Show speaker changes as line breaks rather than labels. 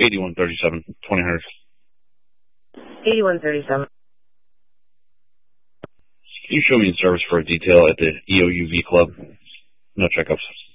8137, 2000.
8137.
Can you show me in service for a detail at the EOUV Club? No checkups.